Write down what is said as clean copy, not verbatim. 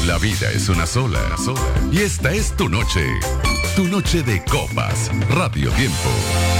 La vida es una sola. Y esta es tu noche. Tu noche de copas. Radio Tiempo.